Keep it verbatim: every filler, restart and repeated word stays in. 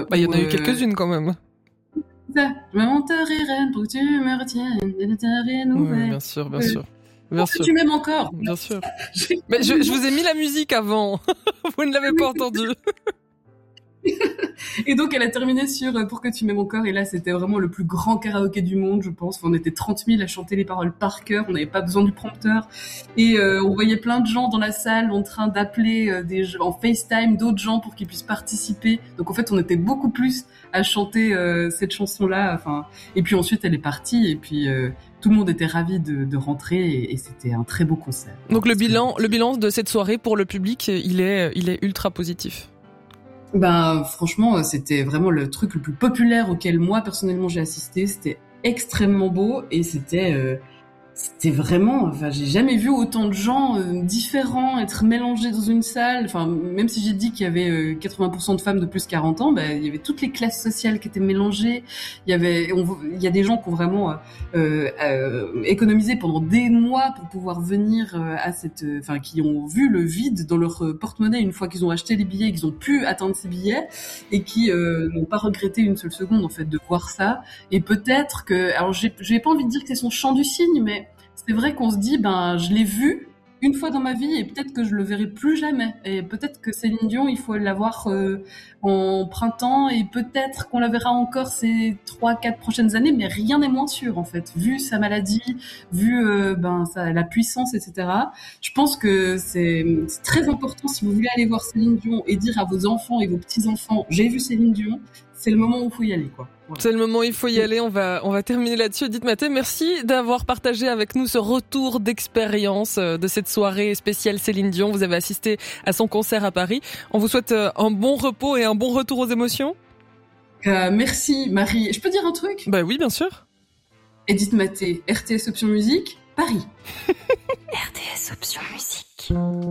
Bah, il y en a où, eu quelques-unes quand même. Ça, je me monterai pour que tu me retiennes, de ta nouvelle. Oui, bien sûr, bien sûr. Bien Pour sûr. que tu m'aimes encore. Bien sûr. Mais je, je vous ai mis la musique avant. Vous ne l'avez pas entendue. Et donc, elle a terminé sur euh, Pour que tu m'aimes encore. Et là, c'était vraiment le plus grand karaoké du monde, je pense. Enfin, on était trente mille à chanter les paroles par cœur. On n'avait pas besoin du prompteur. Et euh, on voyait plein de gens dans la salle en train d'appeler euh, des gens, en FaceTime d'autres gens pour qu'ils puissent participer. Donc, en fait, on était beaucoup plus à chanter euh, cette chanson-là. Enfin, et puis ensuite, elle est partie. Et puis, euh, tout le monde était ravi de, de rentrer. Et, et c'était un très beau concert. Donc, le bilan, le bilan de cette soirée pour le public, il est, il est ultra positif. Ben franchement, c'était vraiment le truc le plus populaire auquel moi personnellement j'ai assisté. C'était extrêmement beau et c'était euh, c'était vraiment, enfin j'ai jamais vu autant de gens euh, différents être mélangés dans une salle. Enfin même si j'ai dit qu'il y avait euh, quatre-vingts pour cent de femmes de plus de quarante ans, ben il y avait toutes les classes sociales qui étaient mélangées. Il y avait, on, il y a des gens qui ont vraiment euh, euh, économisé pendant des mois pour pouvoir venir euh, à cette, enfin euh, qui ont vu le vide dans leur euh, porte-monnaie une fois qu'ils ont acheté les billets, qu'ils ont pu atteindre ces billets et qui euh, n'ont pas regretté une seule seconde en fait de voir ça. Et peut-être que, alors j'ai, j'ai pas envie de dire que c'est son chant du cygne, mais c'est vrai qu'on se dit, ben, je l'ai vu une fois dans ma vie et peut-être que je le verrai plus jamais. Et peut-être que Céline Dion, il faut la voir euh, en printemps et peut-être qu'on la verra encore ces trois, quatre prochaines années, mais rien n'est moins sûr en fait. Vu sa maladie, vu euh, ben sa, la puissance, et cetera. Je pense que c'est, c'est très important si vous voulez aller voir Céline Dion et dire à vos enfants et vos petits-enfants, j'ai vu Céline Dion. C'est le moment où il faut y aller, quoi. Voilà. C'est le moment où il faut y aller. On va, on va terminer là-dessus. Dites Mathé, merci d'avoir partagé avec nous ce retour d'expérience de cette soirée spéciale Céline Dion. Vous avez assisté à son concert à Paris. On vous souhaite un bon repos et un bon retour aux émotions. Euh, merci, Marie. Je peux dire un truc? Bah oui, bien sûr. Edith Mathé, R T S Option Musique, Paris.